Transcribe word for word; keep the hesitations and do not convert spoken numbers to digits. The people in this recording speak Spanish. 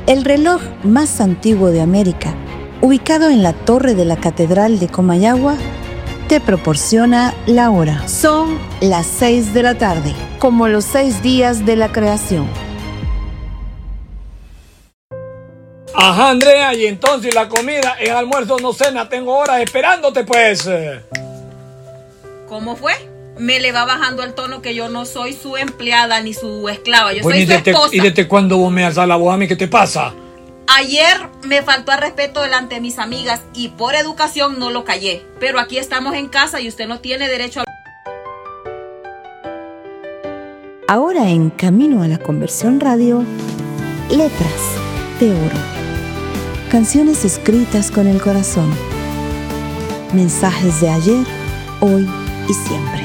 El reloj más antiguo de América, ubicado en la torre de la Catedral de Comayagua, te proporciona la hora. Son las seis de la tarde, como los seis días de la creación. Ajá, Andrea, y entonces la comida, el almuerzo, no cena, tengo horas esperándote, pues. ¿Cómo fue? Me le va bajando el tono que yo no soy su empleada ni su esclava, yo Bueno, soy ¿y su desde, esposa. ¿Y desde cuándo vos me alzas la voz a mí? ¿Qué te pasa? Ayer me faltó al respeto delante de mis amigas y por educación no lo callé. Pero aquí estamos en casa y usted no tiene derecho a... Ahora en Camino a la Conversión Radio, Letras de Oro. Canciones escritas con el corazón. Mensajes de ayer, hoy y siempre.